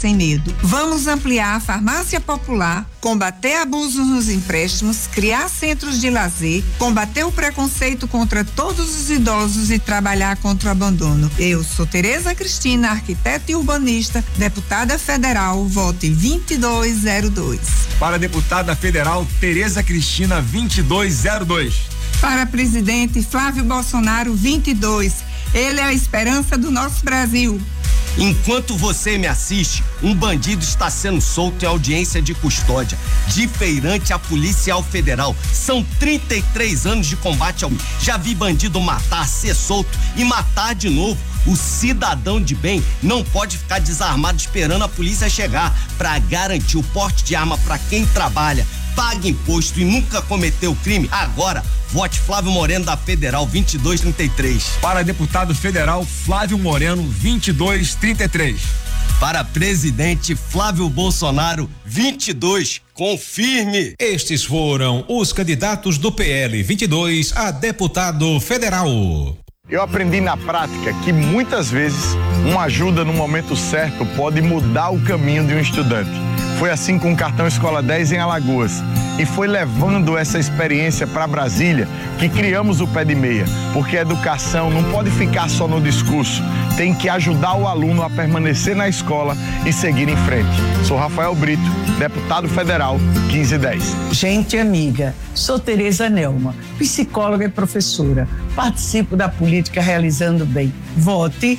sem medo. Vamos ampliar a farmácia popular, combater abusos nos empréstimos, criar centros de lazer, combater o preconceito contra todos os idosos e trabalhar contra o abandono. Eu sou Tereza Cristina, arquiteta e urbanista, deputada federal, vote 2202. Para a deputada federal Tereza Cristina 2202. Para presidente Flávio Bolsonaro 22. Ele é a esperança do nosso Brasil. Enquanto você me assiste, um bandido está sendo solto em audiência de custódia, de feirante a policial federal. São 33 anos de combate ao... Já vi bandido matar, ser solto e matar de novo. O cidadão de bem não pode ficar desarmado esperando a polícia chegar para garantir o porte de arma para quem trabalha, paga imposto e nunca cometeu crime. Agora, vote Flávio Moreno da Federal 2233. Para deputado federal Flávio Moreno 2233. Para presidente Flávio Bolsonaro 22. Confirme. Estes foram os candidatos do PL 22 a deputado federal. Eu aprendi na prática que muitas vezes uma ajuda no momento certo pode mudar o caminho de um estudante. Foi assim com o cartão Escola 10 em Alagoas. E foi levando essa experiência para Brasília que criamos o Pé de Meia. Porque a educação não pode ficar só no discurso. Tem que ajudar o aluno a permanecer na escola e seguir em frente. Sou Rafael Brito, deputado federal 1510. Gente amiga, sou Tereza Nelma, psicóloga e professora. Participo da política Realizando Bem. Vote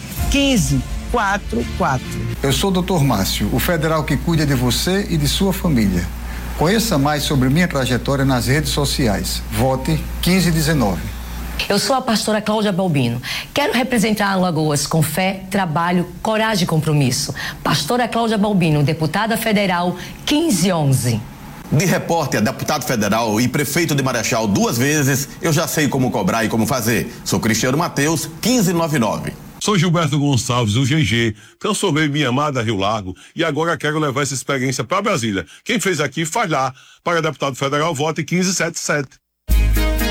1544. Eu sou o Dr. Márcio, o federal que cuida de você e de sua família. Conheça mais sobre minha trajetória nas redes sociais. Vote 1519. Eu sou a pastora Cláudia Balbino. Quero representar Alagoas com fé, trabalho, coragem e compromisso. Pastora Cláudia Balbino, deputada federal 1511. De repórter a deputado federal e prefeito de Marechal 2 vezes, eu já sei como cobrar e como fazer. Sou Cristiano Mateus, 1599. Sou Gilberto Gonçalves, o GG. Transformei minha amada Rio Largo e agora quero levar essa experiência para Brasília. Quem fez aqui, faz lá. Para deputado federal, vote 1577.